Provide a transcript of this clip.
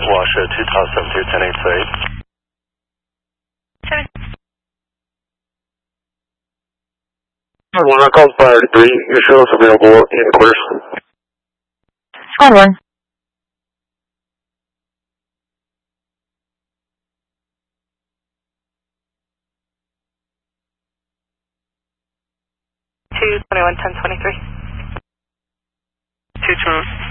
Washoe 2072 1083. One, I called fire 3. Your sheriff's available in quarters. Squad 1. Two 21 1023. 221.